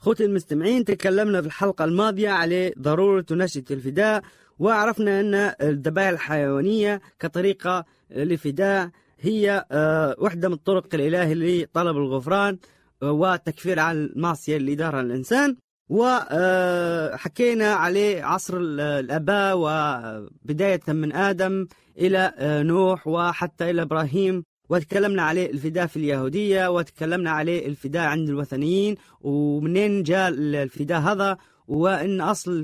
خوتي المستمعين، تكلمنا في الحلقة الماضية على ضرورة نشأة الفداء، وعرفنا أن الذبائح الحيوانية كطريقة للفداء هي واحدة من طرق الإله لطلب الغفران والتكفير عن المعصية اللي دارها الإنسان. وحكينا عليه عصر الآباء وبداية من آدم إلى نوح وحتى إلى إبراهيم، وتكلمنا عليه الفداء في اليهودية، وتكلمنا عليه الفداء عند الوثنيين ومنين جاء الفداء هذا، وإن أصل